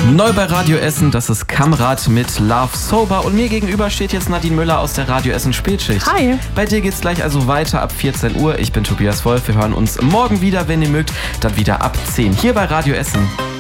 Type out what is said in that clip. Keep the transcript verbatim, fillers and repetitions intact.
Neu bei Radio Essen, das ist Kamrat mit Love Sober und mir gegenüber steht jetzt Nadine Müller aus der Radio Essen Spätschicht. Hi. Bei dir geht's gleich also weiter ab vierzehn Uhr. Ich bin Tobias Wolf. Wir hören uns morgen wieder, wenn ihr mögt, dann wieder ab zehn hier bei Radio Essen.